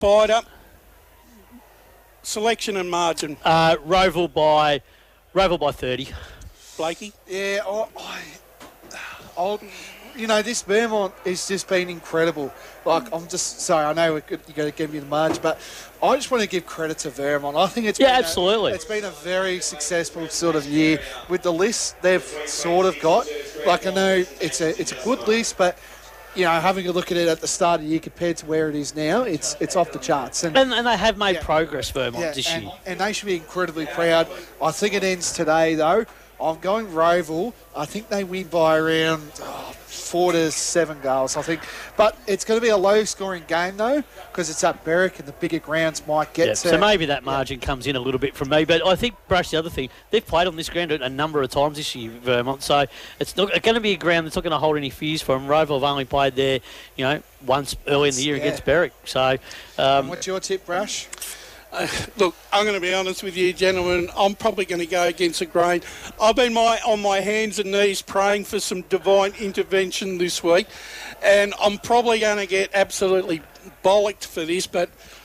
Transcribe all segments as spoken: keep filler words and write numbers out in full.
Bider, selection and margin. Uh, Roval by Roval by thirty. Blakey? Yeah, I, I, I'll, you know, this Vermont has just been incredible. Like, I'm just, sorry, I know you've got to give me the margin, but I just want to give credit to Vermont. I think it's yeah, been absolutely. A, it's been a very successful sort of year with the list they've sort of got. Like, I know it's a it's a good list, but you know, having a look at it at the start of the year compared to where it is now, it's it's off the charts. And, and, and they have made yeah, progress, Vermont, yeah, this and, year. and they should be incredibly proud. I think it ends today, though. I'm going Roval. I think they win by around oh, four to seven goals, I think. But it's going to be a low-scoring game, though, because it's at Berwick and the bigger grounds might get yeah, to... So maybe that margin yeah. comes in a little bit from me. But I think, Brush, the other thing, they've played on this ground a number of times this year, Vermont, so it's not going to be a ground that's not going to hold any fears for them. Roval have only played there, you know, once early in the year yeah. against Berwick. So, um, what's your tip, Brush? Uh, look, I'm going to be honest with you, gentlemen. I'm probably going to go against the grain. I've been my, on my hands and knees praying for some divine intervention this week, and I'm probably going to get absolutely bollocked for this, but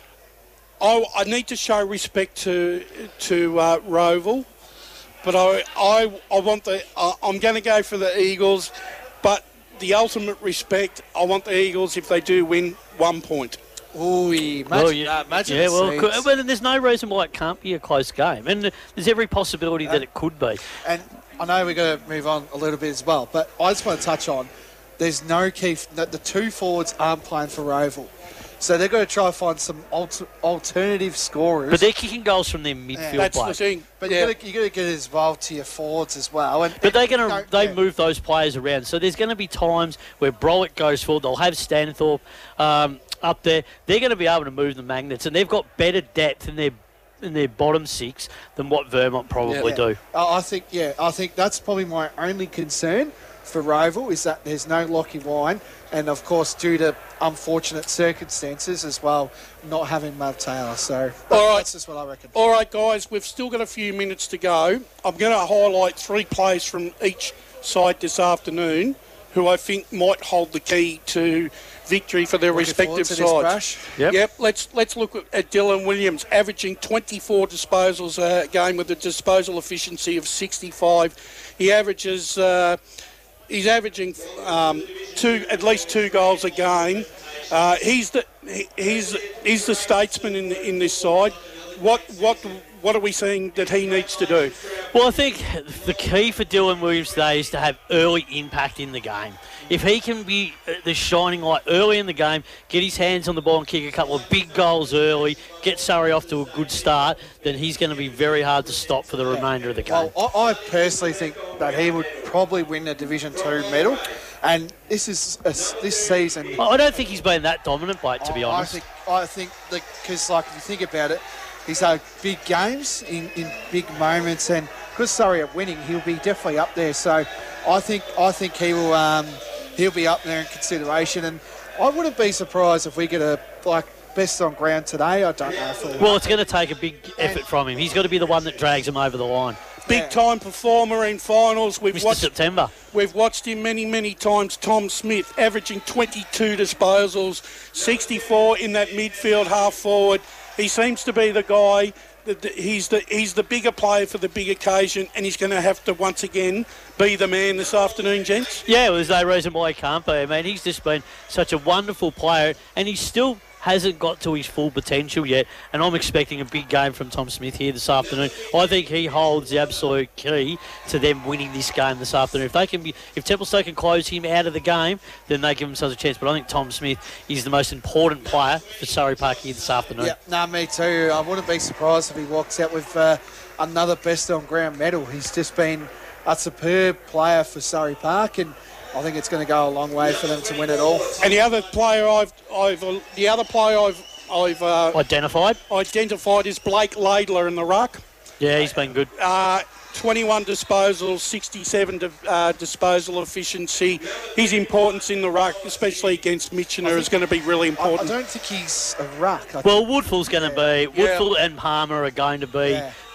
I, I need to show respect to to uh, Roval, but I I, I want the uh, I'm going to go for the Eagles, but the ultimate respect, I want the Eagles if they do win one point. Ooh, imagine, well, yeah, uh, imagine yeah, well, the well, there's no reason why it can't be a close game, and there's every possibility uh, that it could be. And I know we're going to move on a little bit as well, but I just want to touch on there's no key that the two forwards aren't playing for Roval, so they've got to try and find some alter, alternative scorers. But they're kicking goals from their midfield yeah, that's play. the thing. But yeah. you got to get as well to your forwards as well. And, but they're going to no, they yeah. move those players around, so there's going to be times where Brolick goes forward. They'll have Stanthorpe um, up there. They're going to be able to move the magnets, and they've got better depth in their in their bottom six than what Vermont probably yeah. do. I think yeah, I think that's probably my only concern for Roval is that there's no Lockie Wine, and of course due to unfortunate circumstances as well, not having Matt Taylor. So all right. that's just what I reckon. All right, guys, we've still got a few minutes to go. I'm going to highlight three players from each side this afternoon who I think might hold the key to victory for their Looking respective sides. Yep. yep. Let's let's look at Dylan Williams, averaging twenty-four disposals a game with a disposal efficiency of sixty-five. He averages. Uh, he's averaging um, two, at least two goals a game. Uh, he's the he, he's he's the statesman in the, in this side. What what what are we seeing that he needs to do? Well, I think the key for Dylan Williams today is to have early impact in the game. If he can be the shining light early in the game, get his hands on the ball and kick a couple of big goals early, get Surrey off to a good start, then he's going to be very hard to stop for the remainder of the game. Well, I, I personally think that he would probably win a Division Two medal, and this is a, this season. I don't think he's been that dominant, Blake, to be I, honest. I think I think because like if you think about it, he's had big games in, in big moments, and because Surrey are winning, he'll be definitely up there. So I think I think he will um, he'll be up there in consideration, and I wouldn't be surprised if we get a like best on ground today. I don't know if it'll well, it's going to take a big effort from him. He's got to be the one that drags him over the line. Big yeah. time performer in finals. We've Mister watched September. We've watched him many, many times. Tom Smith averaging twenty-two disposals, sixty-four in that midfield half forward. He seems to be the guy. That he's the he's the bigger player for the big occasion, and he's going to have to once again be the man this afternoon, gents. Yeah, well, there's no reason why he can't be. I mean, he's just been such a wonderful player, and he's still hasn't got to his full potential yet, and I'm expecting a big game from Tom Smith here this afternoon. I think he holds the absolute key to them winning this game this afternoon. If they can be, if Templestowe can close him out of the game, then they give themselves a chance. But I think Tom Smith is the most important player for Surrey Park here this afternoon. Yeah, no, me too. I wouldn't be surprised if he walks out with uh, another best on ground medal. He's just been a superb player for Surrey Park, and I think it's going to go a long way for them to win it all. And the other player I've, I've uh, the other player I've, I've uh, Identified? identified is Blake Laidler in the ruck. Yeah, he's been good. Uh, twenty-one disposals, sixty-seven di- uh, disposal efficiency. His importance in the ruck, especially against Mitchener, is going to be really I, I important. don't think he's a ruck. I Well, think, Woodfull's going to be, Yeah. Woodfull and Palmer are going to be Yeah.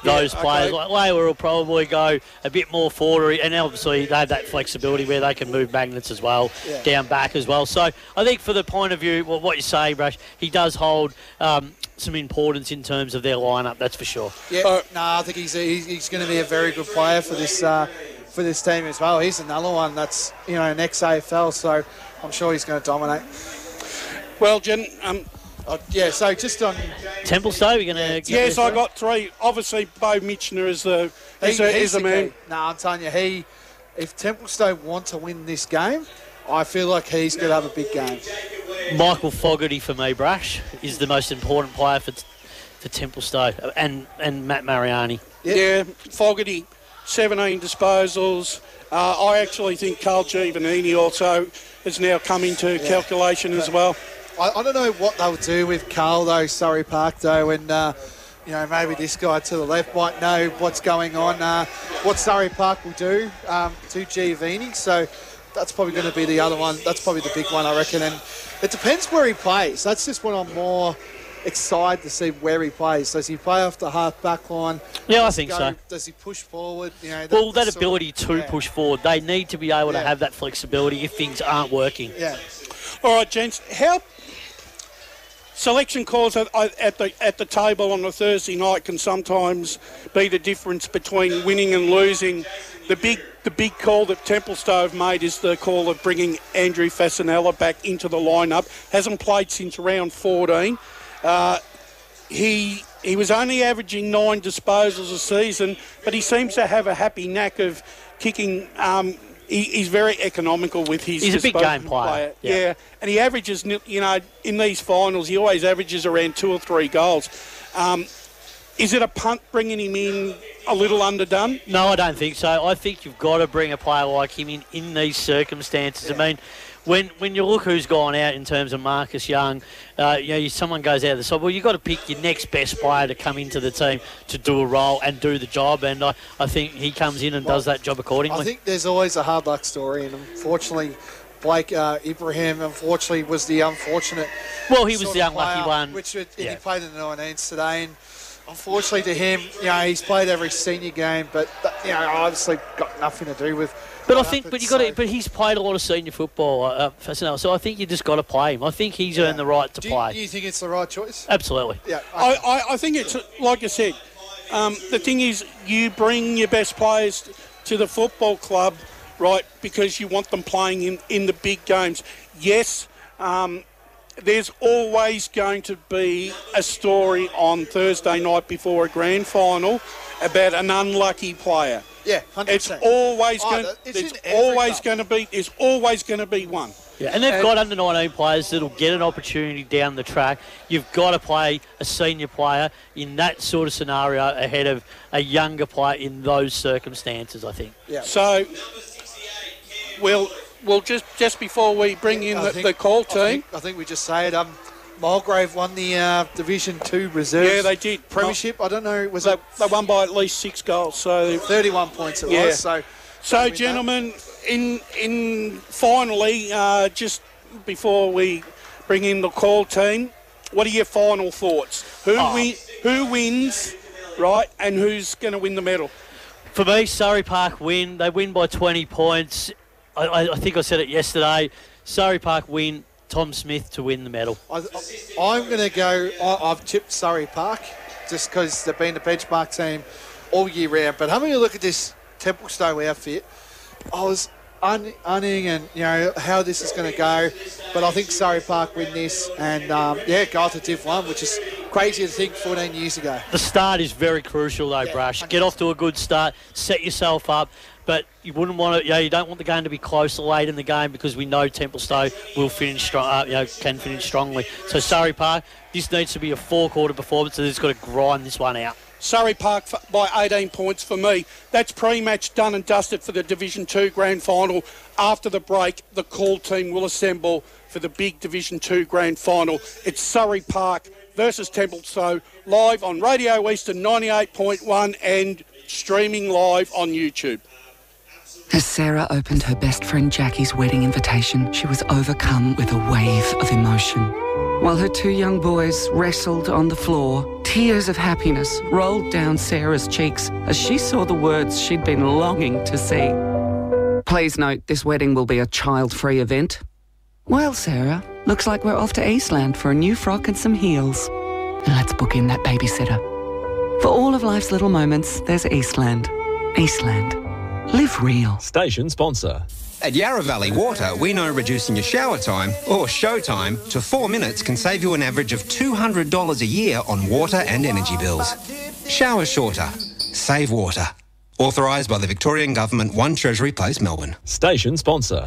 those Yeah, players. okay. Like Lewa will probably go a bit more forward, and obviously they have that flexibility where they can move magnets as well, Yeah. down back as well. So I think for the point of view, well, what you say, Brash, he does hold um, some importance in terms of their lineup, that's for sure. Yeah, Uh, no, I think he's he's, he's going to be a very good player for this uh, for this team as well. He's another one that's, you know, an ex-A F L, so I'm sure he's going to dominate. Well, Jen, um, Uh, yeah, so just on... Templestowe, you're going to... yes, I got three. Obviously, Bo Mitchner is the is a, is a man. No, I'm telling you, he, if Templestowe want to win this game, I feel like he's going to have a big game. Michael Fogarty for me, Brash, is the most important player for for Templestowe, and, and Matt Mariani. Yep. Yeah, Fogarty, seventeen disposals. Uh, I actually think Carl Giovannini also has now come into Yeah. calculation as well. I, I don't know what they'll do with Carl, though, Surrey Park, though, and, uh, you know, maybe this guy to the left might know what's going on, uh, what Surrey Park will do um, to Giovini. So that's probably going to be the other one. That's probably the big one, I reckon. And it depends where he plays. That's just what I'm more excited to see where he plays. Does he play off the half-back line? Yeah, I Does he think go- so. Does he push forward? You know, Well, that sort of- ability to yeah. push forward, they need to be able to Yeah. have that flexibility if things aren't working. Yeah. All right, gents, how selection calls at, at the at the table on a Thursday night can sometimes be the difference between winning and losing. The big the big call that Templestowe have made is the call of bringing Andrew Fasanella back into the lineup. Hasn't played since round fourteen. Uh, he he was only averaging nine disposals a season, but he seems to have a happy knack of kicking. Um, he, he's very economical with his. He's a big disposal game player, Yeah. yeah. and he averages, you know, in these finals, he always averages around two or three goals. Um, is it a punt bringing him in a little underdone? No, I don't think so. I think you've got to bring a player like him in in these circumstances. I mean, when when you look who's gone out in terms of Marcus Young, uh, you know, you, someone goes out of the side. Well, you've got to pick your next best player to come into the team to do a role and do the job. And I, I think he comes in and Well, does that job accordingly. I think there's always a hard luck story, and unfortunately, Blake uh, Ibrahim, unfortunately, was the unfortunate. well, he was sort the of unlucky player, one. Which would, and Yeah. he played in the nineteens today, and unfortunately to him, you know, he's played every senior game, but that, you know, obviously got nothing to do with. But I what think, but happened, you got to. so- But he's played a lot of senior football, uh, Fasanella, so I think you just got to play him. I think he's earned the right to do you, play. do you think it's the right choice? Absolutely. Yeah. I, I, I think it's, like I said, um, the thing is you bring your best players to the football club, right, because you want them playing in, in the big games. Yes, um, there's always going to be a story on Thursday night before a grand final about an unlucky player. Yeah, one hundred It's percent. always Oh, going. that- it's It's in every always club. going to be. There's always going to be one. Yeah, and they've And- got under nineteen players that'll get an opportunity down the track. You've got to play a senior player in that sort of scenario ahead of a younger player in those circumstances, I think. Yeah. So, we'll we'll just just before we bring in I the, think- the call I team. think, I think we just say it. Um, Mulgrave won the uh, Division Two reserves. Yeah, they did. Premiership. I don't know. Was They, it they won by at least six goals. So, thirty-one points? It Yeah. was. So, so win that. gentlemen, in in finally, uh, just before we bring in the call team, what are your final thoughts? Who Oh. win, Who wins, right, and who's going to win the medal? For me, Surrey Park win. They win by twenty points. I, I, I think I said it yesterday. Surrey Park win. Tom Smith to win the medal. I, I, I'm going to go. I, I've tipped Surrey Park just because they've been the benchmark team all year round. But having a look at this Templestowe outfit, I was un, unning and you know how this is going to go. But I think Surrey Park win this and um, yeah, go to Div One, which is crazy to think fourteen years ago. The start is very crucial, though, Yeah, Brash. one hundred Get off to a good start. Set yourself up. But you wouldn't want to, you know, you don't want the game to be close late in the game because we know Templestowe will finish strong, uh, you know, can finish strongly. So Surrey Park, this needs to be a four-quarter performance, so they've got to grind this one out. Surrey Park f- by eighteen points for me. That's pre-match done and dusted for the Division two grand final. After the break, the call team will assemble for the big Division two grand final. It's Surrey Park versus Templestowe, live on Radio Eastern ninety-eight point one and streaming live on YouTube. As Sarah opened her best friend Jackie's wedding invitation, she was overcome with a wave of emotion. While her two young boys wrestled on the floor, Tears of happiness rolled down Sarah's cheeks as she saw the words she'd been longing to see. Please note, this wedding will be a child-free event. Well, Sarah, looks like we're off to Eastland for a new frock and some heels. And let's book in that babysitter. For all of life's little moments, there's Eastland. Eastland. Live real. Station sponsor. At Yarra Valley Water, we know reducing your shower time, or show time, to four minutes can save you an average of two hundred dollars a year on water and energy bills. Shower shorter. Save water. Authorised by the Victorian Government, one Treasury Place, Melbourne. Station sponsor.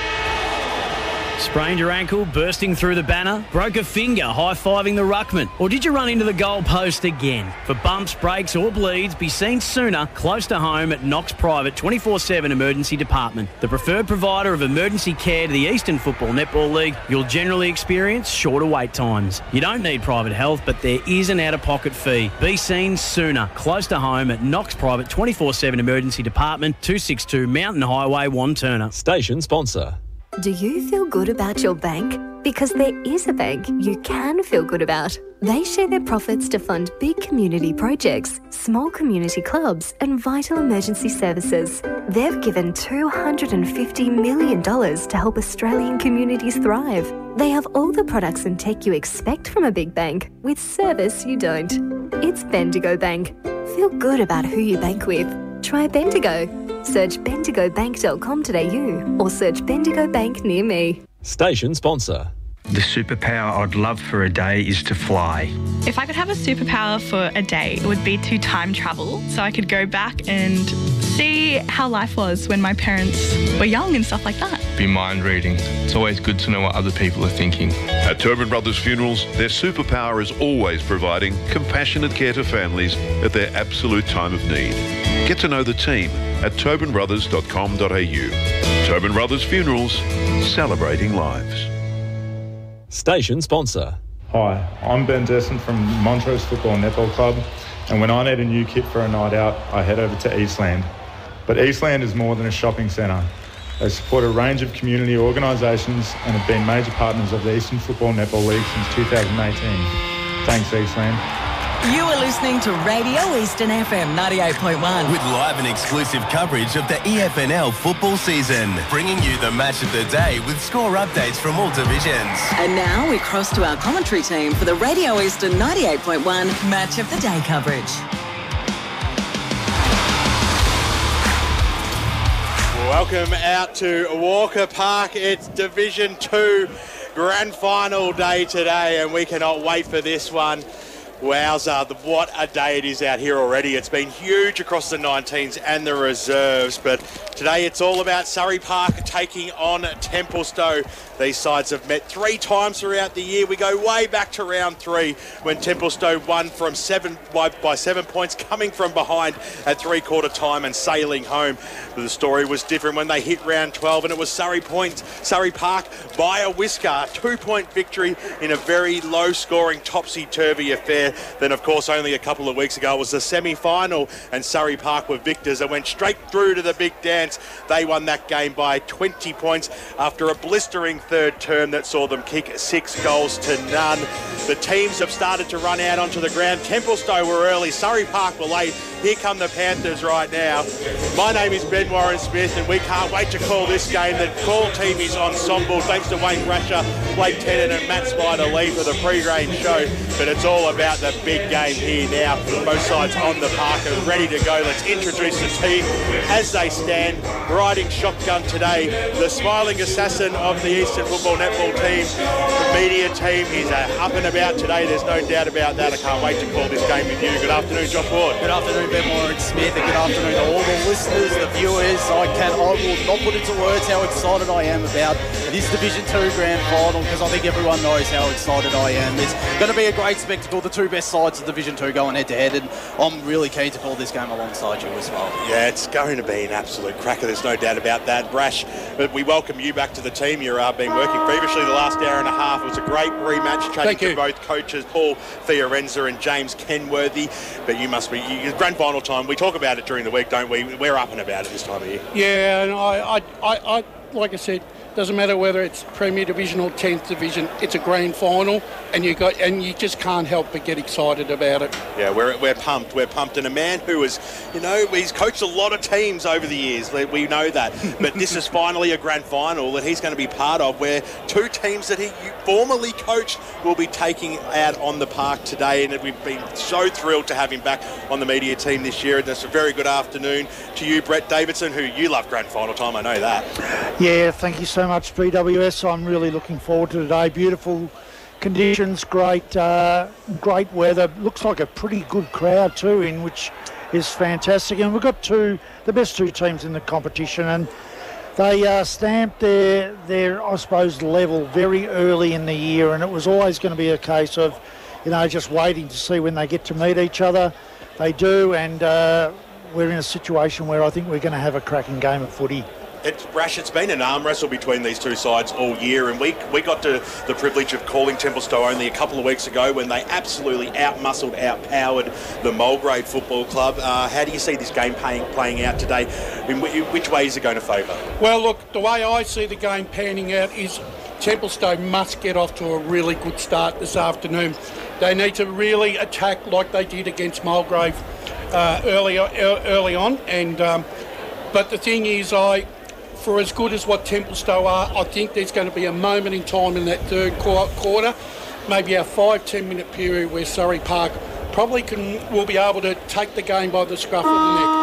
Sprained your ankle, bursting through the banner? Broke a finger, high-fiving the ruckman? Or did you run into the goal post again? For bumps, breaks or bleeds, be seen sooner, close to home at Knox Private twenty-four seven Emergency Department. The preferred provider of emergency care to the Eastern Football Netball League, you'll generally experience shorter wait times. You don't need private health, but there is an out-of-pocket fee. Be seen sooner, close to home at Knox Private twenty-four seven Emergency Department, two sixty-two Mountain Highway, Wanturna. Station sponsor. Do you feel good about your bank? Because there is a bank you can feel good about. They share their profits to fund big community projects, small community clubs and vital emergency services. They've given two hundred fifty million dollars to help Australian communities thrive. They have all the products and tech you expect from a big bank, with service you don't. It's Bendigo Bank. Feel good about who you bank with. Try Bendigo. Search bendigo bank dot com dot a u or search Bendigo Bank near me. Station sponsor. The superpower I'd love for a day is to fly. If I could have a superpower for a day, it would be to time travel so I could go back and see how life was when my parents were young and stuff like that. Be mind reading. It's always good to know what other people are thinking. At Tobin Brothers Funerals, their superpower is always providing compassionate care to families at their absolute time of need. Get to know the team at tobin brothers dot com dot a u. Tobin Brothers Funerals, celebrating lives. Station sponsor. Hi, I'm Ben Desson from Montrose Football Netball Club, and when I need a new kit for a night out, I head over to Eastland. But Eastland is more than a shopping centre. They support a range of community organisations and have been major partners of the Eastern Football Netball League since two thousand eighteen. Thanks, Eastland. You are listening to Radio Eastern F M ninety-eight point one. With live and exclusive coverage of the E F N L football season. Bringing you the match of the day with score updates from all divisions. And now we cross to our commentary team for the Radio Eastern ninety-eight point one Match of the Day coverage. Welcome out to Walker Park. It's Division two Grand Final day today, and we cannot wait for this one. Wowza, what a day it is out here already. It's been huge across the nineteens and the reserves, but today it's all about Surrey Park taking on Templestowe. These sides have met three times throughout the year. We go way back to round three when Templestowe won from seven by, by seven points, coming from behind at three-quarter time and sailing home. But the story was different when they hit round twelve, and it was Surrey Point, Surrey Park by a whisker. Two-point victory in a very low-scoring, topsy-turvy affair. Then, of course, only a couple of weeks ago it was the semi-final, and Surrey Park were victors and went straight through to the big dance. They won that game by twenty points after a blistering third term that saw them kick six goals to none. The teams have started to run out onto the ground. Templestowe were early, Surrey Park were late. Here come the Panthers right now. My name is Ben Warren Smith, and we can't wait to call this game. The call team is ensemble, thanks to Wayne Brasher, Blake Tennant and Matt Spider Lee for the pre-range show. But it's all about the big game here now. Both sides on the park are ready to go. Let's introduce the team as they stand, riding shotgun today. The smiling assassin of the Eastern Football Netball team, the media team. He's uh, up and about today, there's no doubt about that. I can't wait to call this game with you. Good afternoon, Josh Ward. Good afternoon, Ben Warren Smith, and good afternoon to all the listeners, the viewers. I can, I will not put into words how excited I am about this Division two Grand Final, because I think everyone knows how excited I am. It's going to be a great spectacle. The two best sides of Division two going head-to-head, and I'm really keen to call this game alongside you as well. Yeah, it's going to be an absolute cracker. There's no doubt about that. Brash, but we welcome you back to the team. You've uh, been working previously the last hour and a half. It was a great rematch, chatting to both coaches, Paul Fiorenza and James Kenworthy. But you must be, you, grand final time, we talk about it during the week, don't we? We're up and about it this time of year. Yeah, and I, I, I, I like I said, Doesn't matter whether it's Premier Division or tenth Division, it's a grand final, and you got and you just can't help but get excited about it. Yeah, we're, we're pumped. We're pumped. And a man who has, you know, he's coached a lot of teams over the years. We know that. But this is finally a grand final that he's going to be part of, where two teams that he formerly coached will be taking out on the park today. And we've been so thrilled to have him back on the media team this year. And it's a very good afternoon to you, Brett Davidson, who you love grand final time. I know that. Yeah, thank you so much, B W S. I'm really looking forward to today. Beautiful conditions, great uh, great weather. Looks like a pretty good crowd too, in which is fantastic. And we've got two, the best two teams in the competition, and they uh, stamped their, their, I suppose, level very early in the year, and it was always going to be a case of, you know, just waiting to see when they get to meet each other. They do, and uh, we're in a situation where I think we're going to have a cracking game of footy. It's, Rash, it's been an arm wrestle between these two sides all year, and we we got to the privilege of calling Templestowe only a couple of weeks ago when they absolutely outmuscled, outpowered the Mulgrave Football Club. Uh, how do you see this game playing, playing out today? In, w- in which way is it going to favour? Well, look, the way I see the game panning out is Templestowe must get off to a really good start this afternoon. They need to really attack like they did against Mulgrave uh, early, early on, and um, but the thing is, I. For as good as what Templestowe are, I think there's going to be a moment in time in that third quarter, maybe a five, ten minute period where Surrey Park probably can will be able to take the game by the scruff of the neck.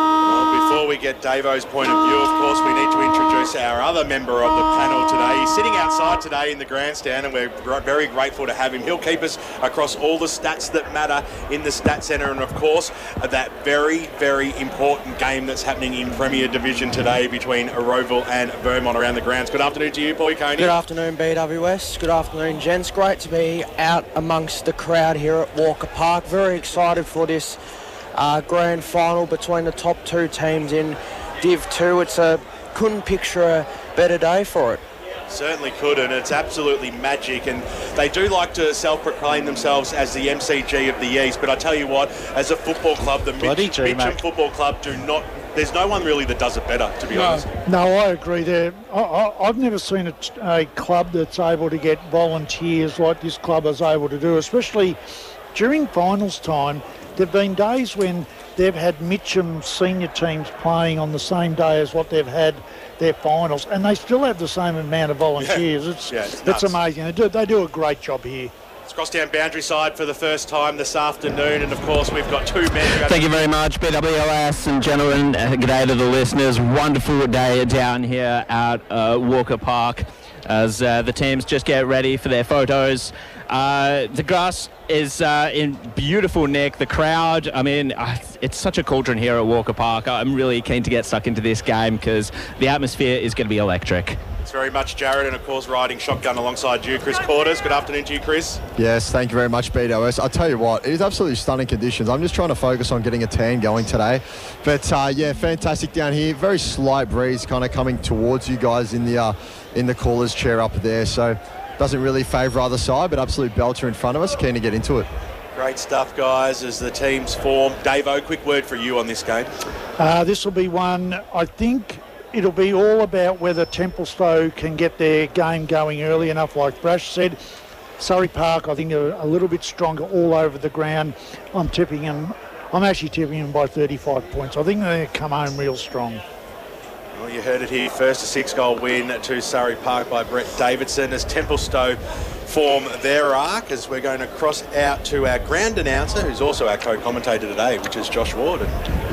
Well, before we get Davo's point of view, of course, we need to introduce our other member of the panel today. He's sitting outside today in the grandstand, and we're very grateful to have him. He'll keep us across all the stats that matter in the Stat Centre, and of course, that very, very important game that's happening in Premier Division today between Roeville and Vermont around the grounds. Good afternoon to you, Paulie Coney. Good afternoon, B W S. Good afternoon, gents. Great to be out amongst the crowd here at Walker Park. Very excited for this uh, grand final between the top two teams in Div two. It's a couldn't picture a better day for it. Certainly could, and it's absolutely magic, and they do like to self-proclaim themselves as the M C G of the East, but I tell you what, as a football club, the Mitch, Mitcham Football Club do not, there's no one really that does it better, to be no, honest. No, I agree there. I, I, I've never seen a, a club that's able to get volunteers like this club is able to do, especially during finals time. There have been days when they've had Mitcham senior teams playing on the same day as what they've had their finals, and they still have the same amount of volunteers. Yeah. It's, yeah, it's, it's amazing. They do, they do a great job here. It's crossed down boundary side for the first time this afternoon, and of course we've got two men. Thank you very much, B W S and gentlemen. Uh, good day to the listeners. Wonderful day down here at uh, Walker Park as uh, the teams just get ready for their photos. Uh, the grass is uh, in beautiful nick. The crowd, I mean, uh, it's such a cauldron here at Walker Park. I'm really keen to get stuck into this game because the atmosphere is going to be electric. It's very much Jared, and of course riding shotgun alongside you, Chris Quarters. Good afternoon to you, Chris. Yes, thank you very much, B W S. I'll tell you what, it is absolutely stunning conditions. I'm just trying to focus on getting a tan going today. But uh, yeah, fantastic down here. Very slight breeze kind of coming towards you guys in the, uh, in the caller's chair up there. So doesn't really favour either side, but absolute belter in front of us. Keen to get into it. Great stuff, guys, as the teams form. Davo, quick word for you on this game. Uh, this will be one, I think it'll be all about whether Templestowe can get their game going early enough, like Brash said. Surrey Park, I think, are a little bit stronger all over the ground. I'm tipping them, I'm actually tipping them by thirty-five points. I think they come home real strong. Well, you heard it here. First a six-goal win to Surrey Park by Brett Davidson as Templestowe form their arc, as we're going to cross out to our ground announcer, who's also our co-commentator today, which is Josh Ward.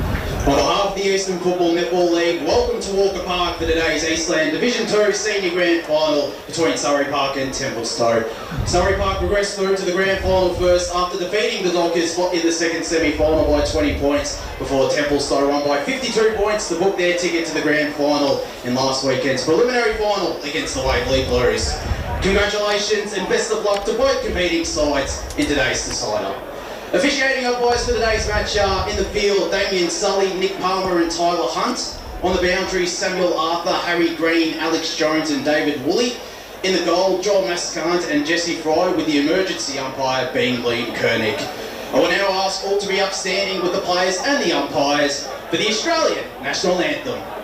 On behalf of the Eastern Football Netball League, welcome to Walker Park for today's Eastland Division two Senior Grand Final between Surrey Park and Templestowe. Surrey Park progressed through to the Grand Final first after defeating the Dockers in the second semi-final by twenty points before Templestowe won by fifty-two points to book their ticket to the Grand Final in last weekend's preliminary final against the Waverley Blues. Congratulations and best of luck to both competing sides in today's decider. Officiating umpires for today's match are in the field Damien Sully, Nick Palmer and Tyler Hunt. On the boundaries, Samuel Arthur, Harry Green, Alex Jones and David Woolley. In the goal, Joel Mascant and Jesse Fry, with the emergency umpire being Liam Koenig. I will now ask all to be upstanding with the players and the umpires for the Australian National Anthem.